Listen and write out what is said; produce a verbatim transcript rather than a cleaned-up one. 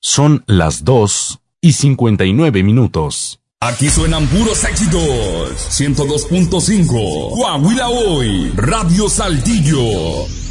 Son las dos y cincuenta y nueve minutos. Aquí suenan puros éxitos. ciento dos punto cinco. Coahuila Hoy. Radio Saltillo.